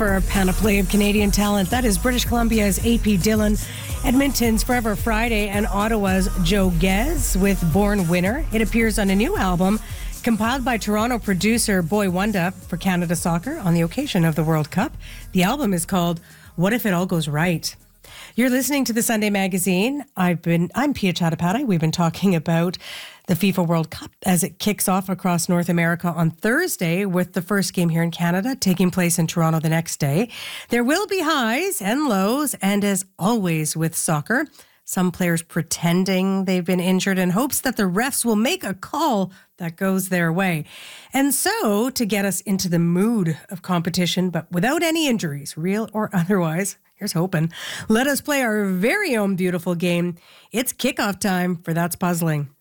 For a panoply of Canadian talent, that is British Columbia's AP Dillon, Edmonton's Forever Friday, and Ottawa's Joe Gez with Born Winner. It appears on a new album compiled by Toronto producer Boy Wonder for Canada Soccer on the occasion of the World Cup. The album is called What If It All Goes Right? You're listening to the Sunday Magazine. I'm Pia Chattopadhyay. We've been talking about the FIFA World Cup as it kicks off across North America on Thursday, with the first game here in Canada taking place in Toronto the next day. There will be highs and lows, and as always with soccer, some players pretending they've been injured in hopes that the refs will make a call that goes their way. And so, to get us into the mood of competition, but without any injuries, real or otherwise, here's hoping, let us play our very own beautiful game. It's kickoff time for That's Puzzling.